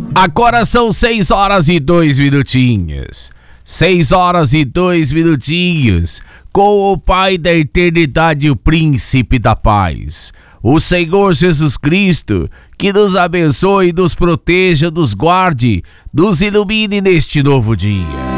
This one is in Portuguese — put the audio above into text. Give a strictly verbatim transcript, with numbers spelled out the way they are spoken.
Agora são seis horas e dois minutinhos. Seis horas e dois minutinhos. Com o Pai da eternidade, o Príncipe da paz, o Senhor Jesus Cristo, que nos abençoe, nos proteja, nos guarde, nos ilumine neste novo dia.